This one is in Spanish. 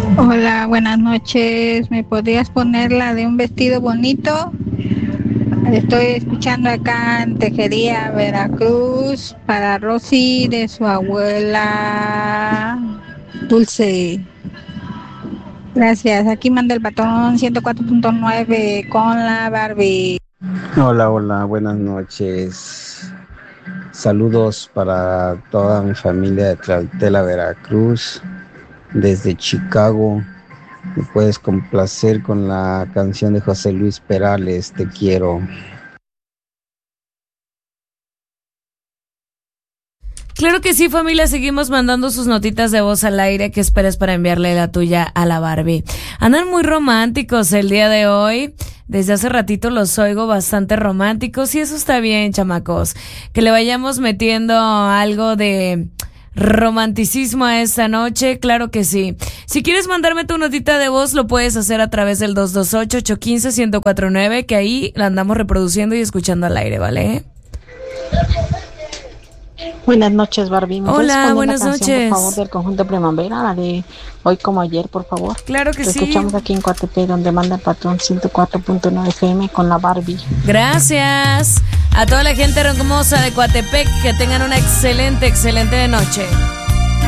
Hola, buenas noches. ¿Me podrías poner la de un vestido bonito? Estoy escuchando acá en Tejería, Veracruz, para Rosy de su abuela Dulce. Gracias. Aquí manda el patrón 104.9 con la Barbie. Hola, hola, buenas noches. Saludos para toda mi familia de Tlaltela, Veracruz, desde Chicago. Me puedes complacer con la canción de José Luis Perales, Te quiero. Claro que sí, familia, seguimos mandando sus notitas de voz al aire. ¿Qué esperas para enviarle la tuya a la Barbie? Andan muy románticos el día de hoy. Desde hace ratito los oigo bastante románticos y eso está bien, chamacos. Que le vayamos metiendo algo de romanticismo a esta noche, claro que sí. Si quieres mandarme tu notita de voz, lo puedes hacer a través del 228-815-1049, que ahí la andamos reproduciendo y escuchando al aire, ¿vale? Buenas noches, Barbie. ¿Me puedes Hola, poner buenas la canción, noches. por favor, del conjunto Primavera, la de Hoy como ayer, por favor? Claro que Lo sí. escuchamos aquí en Coatepec, donde manda el patrón 104.9 FM con la Barbie. Gracias a toda la gente hermosa de Coatepec, que tengan una excelente noche.